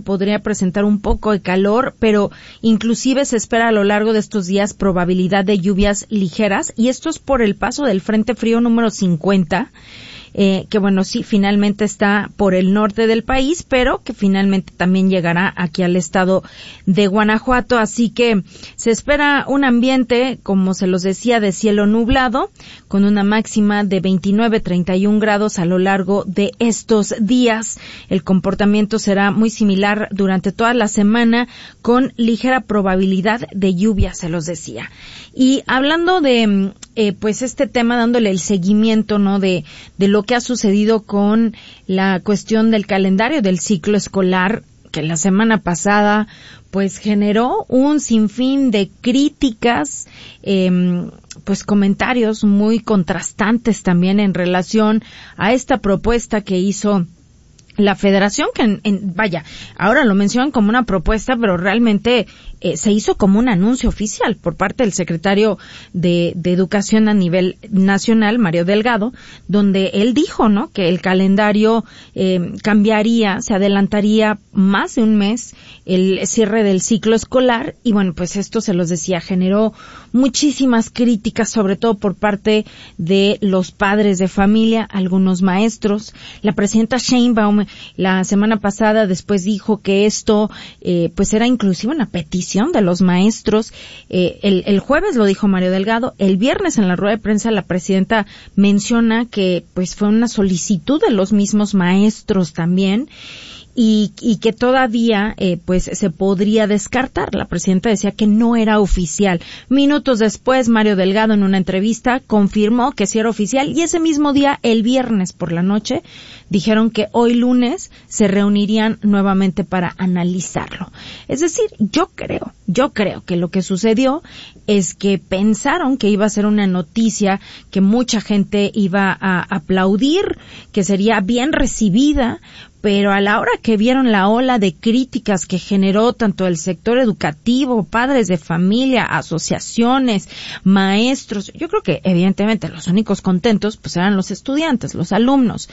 podría presentar un poco de calor, pero inclusive se espera a lo largo de estos días probabilidad de lluvias ligeras, y esto es por el paso del Frente Frío número 50, que bueno, sí, finalmente está por el norte del país, pero que finalmente también llegará aquí al estado de Guanajuato, así que se espera un ambiente, como se los decía, de cielo nublado, con una máxima de 29-31 grados a lo largo de estos días. El comportamiento será muy similar durante toda la semana, con ligera probabilidad de lluvia, se los decía. Y hablando de pues este tema, dándole el seguimiento, ¿no?, de lo que ha sucedido con la cuestión del calendario del ciclo escolar, que la semana pasada pues generó un sinfín de críticas, pues comentarios muy contrastantes también en relación a esta propuesta que hizo la Federación, que vaya, ahora lo mencionan como una propuesta, pero realmente se hizo como un anuncio oficial por parte del secretario de Educación a nivel nacional, Mario Delgado, donde él dijo, ¿no?, que el calendario cambiaría, se adelantaría más de un mes el cierre del ciclo escolar, y bueno, pues esto, se los decía, generó muchísimas críticas, sobre todo por parte de los padres de familia, algunos maestros. La presidenta Sheinbaum la semana pasada después dijo que esto pues era inclusive una petición de los maestros. El jueves lo dijo Mario Delgado. El viernes en la rueda de prensa la presidenta menciona que pues fue una solicitud de los mismos maestros también, y que todavía pues se podría descartar. La presidenta decía que no era oficial. Minutos después, Mario Delgado en una entrevista confirmó que sí era oficial, y ese mismo día, el viernes por la noche, dijeron que hoy lunes se reunirían nuevamente para analizarlo. Es decir, yo creo que lo que sucedió es que pensaron que iba a ser una noticia que mucha gente iba a aplaudir, que sería bien recibida, pero a la hora que vieron la ola de críticas que generó tanto el sector educativo, padres de familia, asociaciones, maestros, yo creo que evidentemente los únicos contentos pues eran los estudiantes, los alumnos.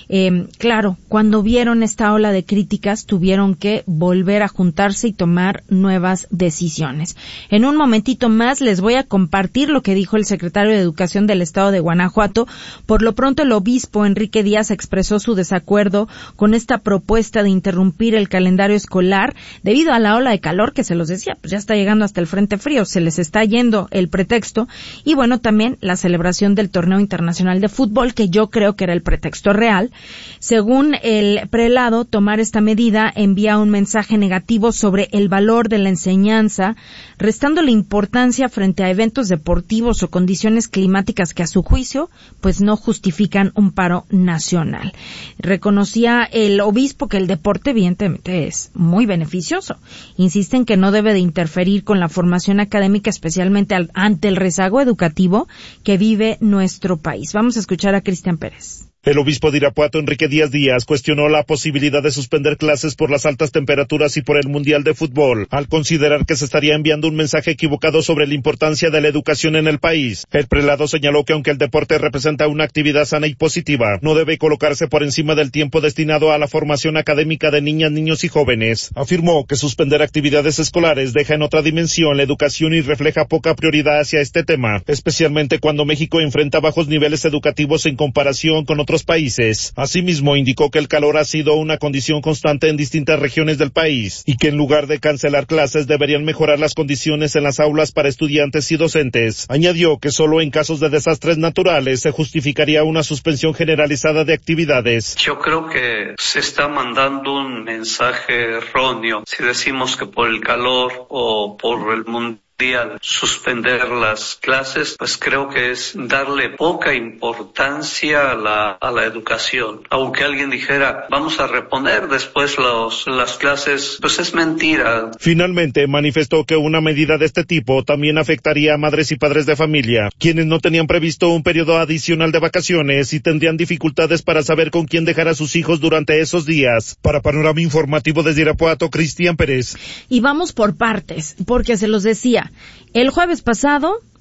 Claro, cuando vieron esta ola de críticas tuvieron que volver a juntarse y tomar nuevas decisiones. En un momentito más les voy a compartir lo que dijo el secretario de Educación del estado de Guanajuato. Por lo pronto, el obispo Enrique Díaz expresó su desacuerdo con esta propuesta de interrumpir el calendario escolar debido a la ola de calor, que se los decía, pues ya está llegando hasta el Frente Frío, se les está yendo el pretexto, y bueno, también la celebración del torneo internacional de fútbol, que yo creo que era el pretexto real. Según el prelado, tomar esta medida envía un mensaje negativo sobre el valor de la enseñanza, restándole importancia frente a eventos deportivos o condiciones climáticas que a su juicio pues no justifican un paro nacional. Reconocía el obispo que el deporte evidentemente es muy beneficioso. Insisten que no debe de interferir con la formación académica, especialmente ante el rezago educativo que vive nuestro país. Vamos a escuchar a Cristian Pérez. El obispo de Irapuato, Enrique Díaz, cuestionó la posibilidad de suspender clases por las altas temperaturas y por el Mundial de Fútbol, al considerar que se estaría enviando un mensaje equivocado sobre la importancia de la educación en el país. El prelado señaló que aunque el deporte representa una actividad sana y positiva, no debe colocarse por encima del tiempo destinado a la formación académica de niñas, niños y jóvenes. Afirmó que suspender actividades escolares deja en otra dimensión la educación y refleja poca prioridad hacia este tema, especialmente cuando México enfrenta bajos niveles educativos en comparación con otros países. Asimismo, indicó que el calor ha sido una condición constante en distintas regiones del país y que en lugar de cancelar clases deberían mejorar las condiciones en las aulas para estudiantes y docentes. Añadió que solo en casos de desastres naturales se justificaría una suspensión generalizada de actividades. Yo creo que se está mandando un mensaje erróneo si decimos que por el calor o por el mundo suspender las clases, pues creo que es darle poca importancia a la educación. Aunque alguien dijera, vamos a reponer después las clases, pues es mentira. Finalmente, manifestó que una medida de este tipo también afectaría a madres y padres de familia, quienes no tenían previsto un periodo adicional de vacaciones y tendrían dificultades para saber con quién dejar a sus hijos durante esos días. Para Panorama Informativo desde Irapuato, Cristian Pérez. Y vamos por partes, porque se los decía, el jueves pasado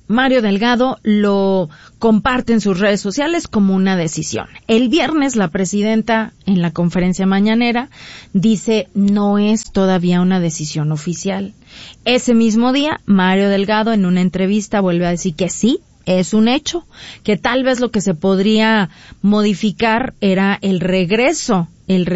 Mario Delgado lo comparte en sus redes sociales como una decisión. El viernes la presidenta en la conferencia mañanera dice no es todavía una decisión oficial. Ese mismo día Mario Delgado en una entrevista vuelve a decir que sí, es un hecho, que tal vez lo que se podría modificar era el regreso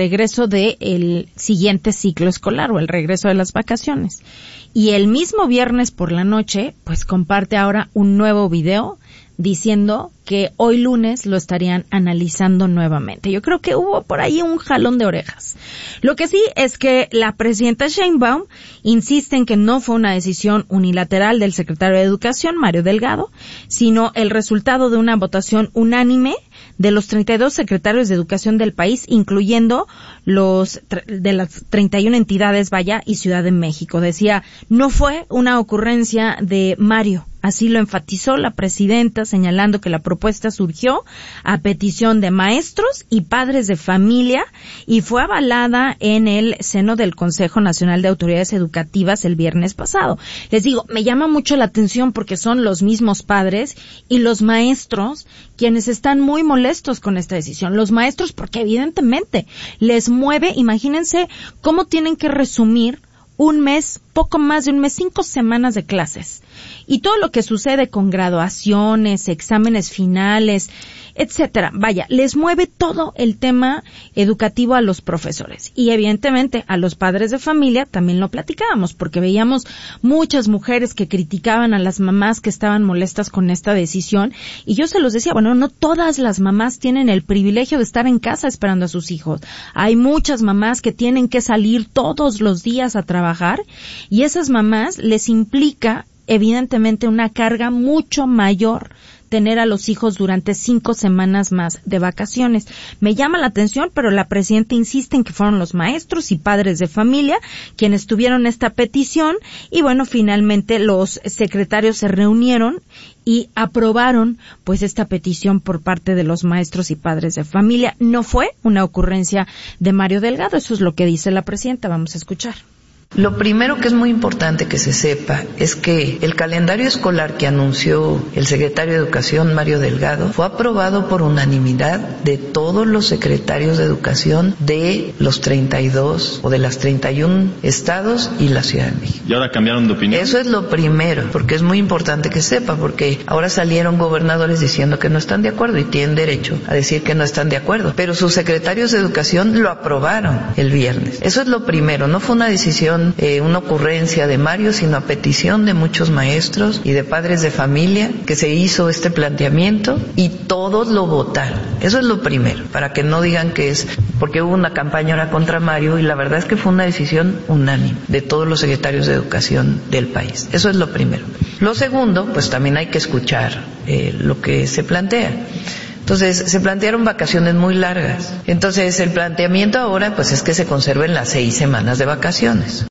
de el siguiente ciclo escolar o el regreso de las vacaciones. Y el mismo viernes por la noche, pues comparte ahora un nuevo video diciendo que hoy lunes lo estarían analizando nuevamente. Yo creo que hubo por ahí un jalón de orejas. Lo que sí es que la presidenta Sheinbaum insiste en que no fue una decisión unilateral del secretario de Educación, Mario Delgado, sino el resultado de una votación unánime de los 32 secretarios de Educación del país, incluyendo los de las 31 entidades, y Ciudad de México. Decía, no fue una ocurrencia de Mario. Así lo enfatizó la presidenta, señalando que la propuesta surgió a petición de maestros y padres de familia y fue avalada en el seno del Consejo Nacional de Autoridades Educativas el viernes pasado. Les digo, me llama mucho la atención porque son los mismos padres y los maestros quienes están muy molestos con esta decisión. Los maestros porque evidentemente les mueve, imagínense cómo tienen que resumir un mes, poco más de un mes, 5 semanas de clases. Y todo lo que sucede con graduaciones, exámenes finales, etcétera. Les mueve todo el tema educativo a los profesores. Y evidentemente a los padres de familia también lo platicábamos, porque veíamos muchas mujeres que criticaban a las mamás que estaban molestas con esta decisión. Y yo se los decía, no todas las mamás tienen el privilegio de estar en casa esperando a sus hijos. Hay muchas mamás que tienen que salir todos los días a trabajar y esas mamás les implica evidentemente una carga mucho mayor tener a los hijos durante 5 semanas más de vacaciones. Me llama la atención, pero la presidenta insiste en que fueron los maestros y padres de familia quienes tuvieron esta petición y finalmente los secretarios se reunieron y aprobaron pues esta petición por parte de los maestros y padres de familia. No fue una ocurrencia de Mario Delgado, eso es lo que dice la presidenta. Vamos a escuchar. Lo primero que es muy importante que se sepa es que el calendario escolar que anunció el secretario de Educación, Mario Delgado, fue aprobado por unanimidad de todos los secretarios de Educación de los 32 o de las 31 estados y la Ciudad de México. ¿Y ahora cambiaron de opinión? Eso es lo primero, porque es muy importante que sepa, porque ahora salieron gobernadores diciendo que no están de acuerdo y tienen derecho a decir que no están de acuerdo, pero sus secretarios de Educación lo aprobaron el viernes. Eso es lo primero, no fue una decisión una ocurrencia de Mario, sino a petición de muchos maestros y de padres de familia que se hizo este planteamiento y todos lo votaron. Eso es lo primero, para que no digan que es porque hubo una campaña ahora contra Mario, y la verdad es que fue una decisión unánime de todos los secretarios de Educación del país. Eso es lo primero. Lo segundo, pues también hay que escuchar lo que se plantea. Entonces, se plantearon vacaciones muy largas. Entonces, el planteamiento ahora, pues es que se conserven las 6 semanas de vacaciones.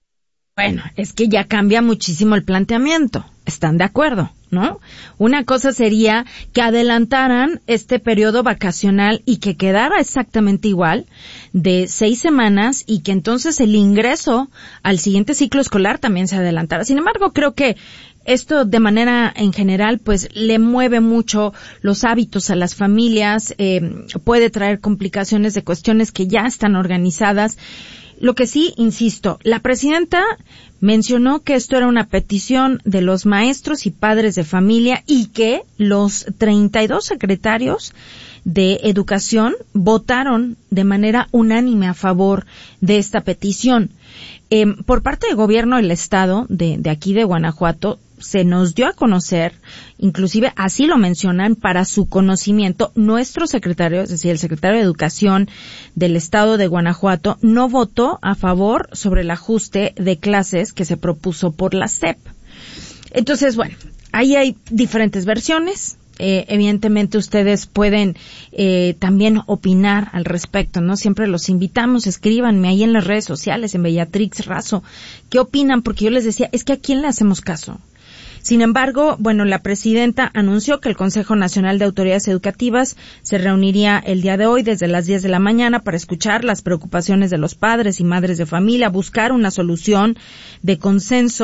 Es que ya cambia muchísimo el planteamiento. ¿Están de acuerdo? ¿No? Una cosa sería que adelantaran este periodo vacacional y que quedara exactamente igual de 6 semanas y que entonces el ingreso al siguiente ciclo escolar también se adelantara. Sin embargo, creo que esto de manera en general pues le mueve mucho los hábitos a las familias, puede traer complicaciones de cuestiones que ya están organizadas. Lo que sí, insisto, la presidenta mencionó que esto era una petición de los maestros y padres de familia y que los 32 secretarios de Educación votaron de manera unánime a favor de esta petición. Por parte del gobierno del estado de aquí de Guanajuato se nos dio a conocer, inclusive así lo mencionan, para su conocimiento, nuestro secretario, es decir, el secretario de Educación del estado de Guanajuato, no votó a favor sobre el ajuste de clases que se propuso por la SEP. Entonces, ahí hay diferentes versiones. Evidentemente ustedes pueden también opinar al respecto, ¿no? Siempre los invitamos, escríbanme ahí en las redes sociales, en Bellatrix Razo, ¿qué opinan? Porque yo les decía, es que ¿a quién le hacemos caso? Sin embargo, la presidenta anunció que el Consejo Nacional de Autoridades Educativas se reuniría el día de hoy desde las 10 de la mañana para escuchar las preocupaciones de los padres y madres de familia, buscar una solución de consenso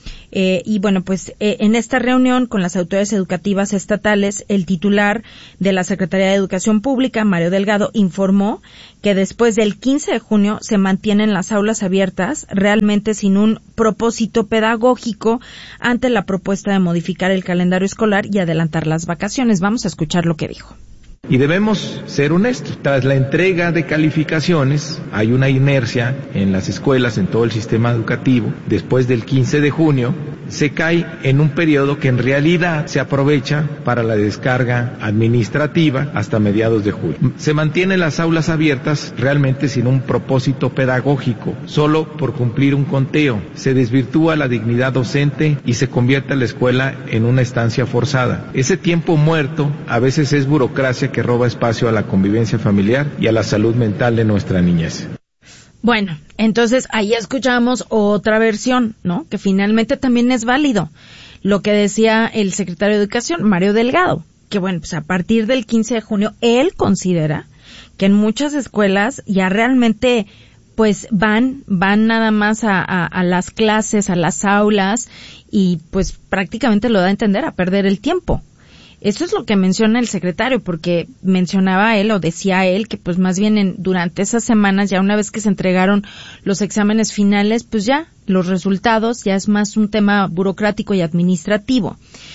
Y bueno, pues en esta reunión con las autoridades educativas estatales, el titular de la Secretaría de Educación Pública, Mario Delgado, informó que después del 15 de junio se mantienen las aulas abiertas, realmente sin un propósito pedagógico ante la propuesta de modificar el calendario escolar y adelantar las vacaciones. Vamos a escuchar lo que dijo. Y debemos ser honestos. Tras la entrega de calificaciones, hay una inercia en las escuelas, en todo el sistema educativo. Después del 15 de junio, se cae en un periodo que en realidad se aprovecha para la descarga administrativa hasta mediados de julio. Se mantienen las aulas abiertas realmente sin un propósito pedagógico, solo por cumplir un conteo. Se desvirtúa la dignidad docente y se convierte a la escuela en una estancia forzada. Ese tiempo muerto a veces es burocracia que roba espacio a la convivencia familiar y a la salud mental de nuestra niñez. Bueno, entonces ahí escuchamos otra versión, ¿no? Que finalmente también es válido. Lo que decía el secretario de Educación, Mario Delgado, que bueno, pues a partir del 15 de junio, él considera que en muchas escuelas ya realmente pues van nada más a las clases, a las aulas, y pues prácticamente lo da a entender, a perder el tiempo. Eso es lo que menciona el secretario, porque mencionaba él o decía él que pues más bien durante esas semanas, ya una vez que se entregaron los exámenes finales, pues ya los resultados ya es más un tema burocrático y administrativo.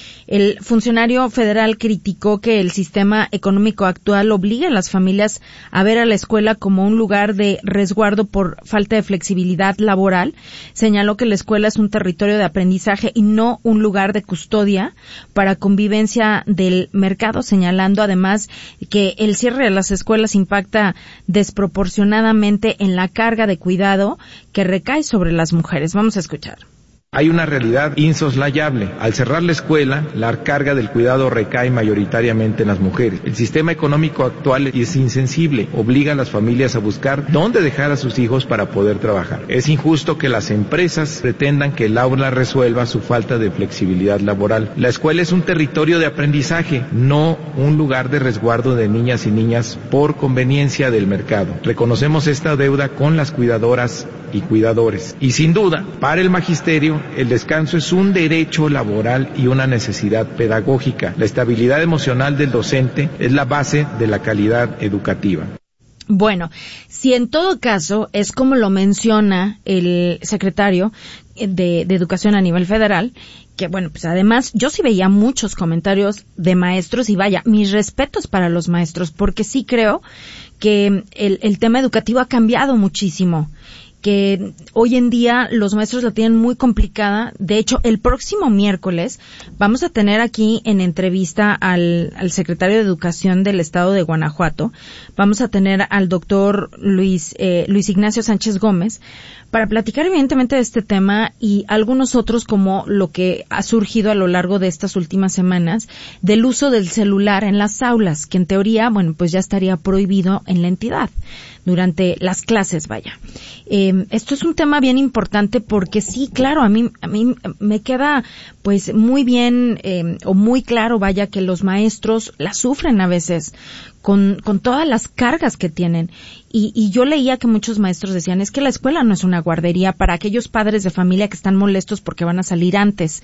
El funcionario federal criticó que el sistema económico actual obliga a las familias a ver a la escuela como un lugar de resguardo por falta de flexibilidad laboral. Señaló que la escuela es un territorio de aprendizaje y no un lugar de custodia para convivencia del mercado, señalando además que el cierre de las escuelas impacta desproporcionadamente en la carga de cuidado que recae sobre las mujeres. Vamos a escuchar. Hay una realidad insoslayable. Al cerrar la escuela, la carga del cuidado recae mayoritariamente en las mujeres. El sistema económico actual es insensible, obliga a las familias a buscar dónde dejar a sus hijos para poder trabajar. Es injusto que las empresas pretendan que el aula resuelva su falta de flexibilidad laboral. La escuela es un territorio de aprendizaje, no un lugar de resguardo de niñas y niñas por conveniencia del mercado. Reconocemos esta deuda con las cuidadoras y cuidadores. Y sin duda, para el magisterio, el descanso es un derecho laboral y una necesidad pedagógica. La estabilidad emocional del docente es la base de la calidad educativa. Bueno, si en todo caso es como lo menciona el secretario de Educación a nivel federal, que bueno, pues además yo sí veía muchos comentarios de maestros y vaya, mis respetos para los maestros, porque sí creo que el tema educativo ha cambiado muchísimo, que hoy en día los maestros la tienen muy complicada. De hecho, el próximo miércoles vamos a tener aquí en entrevista al secretario de Educación del Estado de Guanajuato. Vamos a tener al doctor Luis Ignacio Sánchez Gómez para platicar evidentemente de este tema y algunos otros, como lo que ha surgido a lo largo de estas últimas semanas del uso del celular en las aulas, que en teoría, bueno, pues ya estaría prohibido en la entidad durante las clases, vaya. Esto es un tema bien importante porque sí, claro, a mí me queda pues muy bien o muy claro, vaya, que los maestros la sufren a veces con todas las cargas que tienen. Y yo leía que muchos maestros decían, es que la escuela no es una guardería para aquellos padres de familia que están molestos porque van a salir antes.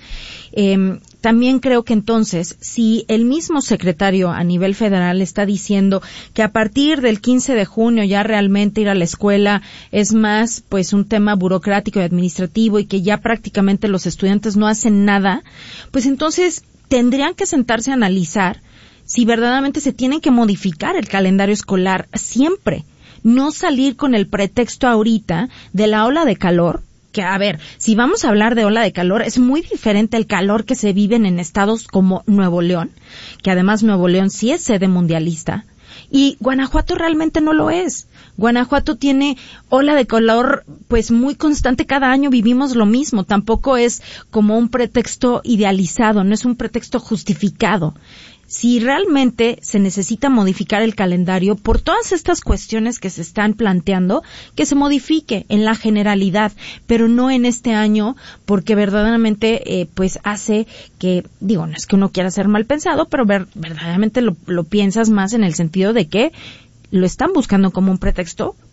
También creo que entonces, si el mismo secretario a nivel federal está diciendo que a partir del 15 de junio ya realmente ir a la escuela es más pues un tema burocrático y administrativo y que ya prácticamente los estudiantes no hacen nada, pues entonces tendrían que sentarse a analizar si verdaderamente se tiene que modificar el calendario escolar siempre. No salir con el pretexto ahorita de la ola de calor, que a ver, si vamos a hablar de ola de calor, es muy diferente el calor que se vive en estados como Nuevo León, que además Nuevo León sí es sede mundialista, y Guanajuato realmente no lo es. Guanajuato tiene ola de calor pues muy constante, cada año vivimos lo mismo, tampoco es como un pretexto idealizado, no es un pretexto justificado. Si realmente se necesita modificar el calendario por todas estas cuestiones que se están planteando, que se modifique en la generalidad, pero no en este año, porque verdaderamente pues hace que, digo, no es que uno quiera ser mal pensado, pero verdaderamente lo piensas más en el sentido de que lo están buscando como un pretexto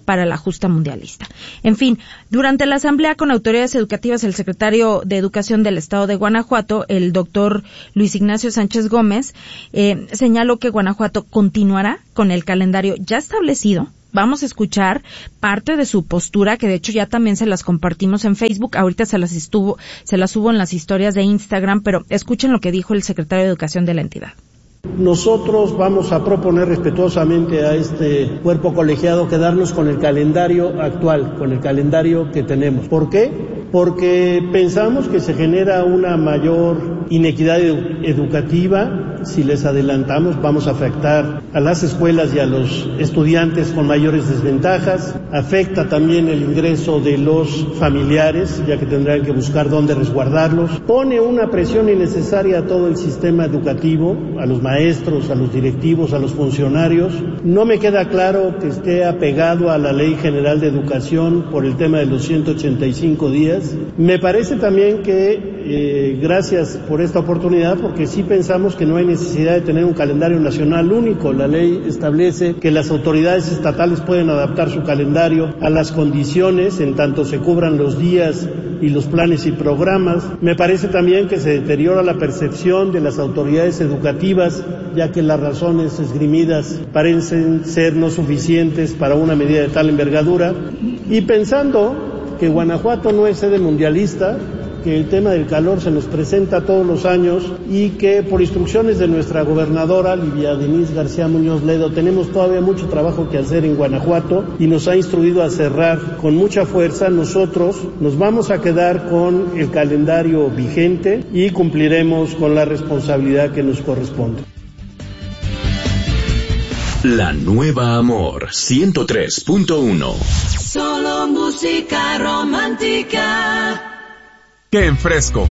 para la justa mundialista. En fin, durante la asamblea con autoridades educativas, el secretario de Educación del Estado de Guanajuato, el doctor Luis Ignacio Sánchez Gómez, señaló que Guanajuato continuará con el calendario ya establecido. Vamos a escuchar parte de su postura, que de hecho ya también se las compartimos en Facebook. Ahorita se las subo en las historias de Instagram, pero escuchen lo que dijo el secretario de Educación de la entidad. Nosotros vamos a proponer respetuosamente a este cuerpo colegiado quedarnos con el calendario actual, con el calendario que tenemos. ¿Por qué? Porque pensamos que se genera una mayor inequidad educativa. Si les adelantamos, vamos a afectar a las escuelas y a los estudiantes con mayores desventajas. Afecta también el ingreso de los familiares, ya que tendrán que buscar dónde resguardarlos. Pone una presión innecesaria a todo el sistema educativo, a los maestros, a los directivos, a los funcionarios. No me queda claro que esté apegado a la Ley General de Educación por el tema de los 185 días. Me parece también que, gracias por esta oportunidad, porque sí pensamos que no hay necesidad de tener un calendario nacional único. La ley establece que las autoridades estatales pueden adaptar su calendario a las condiciones, en tanto se cubran los días y los planes y programas. Me parece también que se deteriora la percepción de las autoridades educativas, ya que las razones esgrimidas parecen ser no suficientes para una medida de tal envergadura. Y pensando que Guanajuato no es sede mundialista, que el tema del calor se nos presenta todos los años y que por instrucciones de nuestra gobernadora Livia Denise García Muñoz Ledo tenemos todavía mucho trabajo que hacer en Guanajuato y nos ha instruido a cerrar con mucha fuerza. Nosotros nos vamos a quedar con el calendario vigente y cumpliremos con la responsabilidad que nos corresponde. La Nueva Amor 103.1. Solo música romántica. Que en Fresco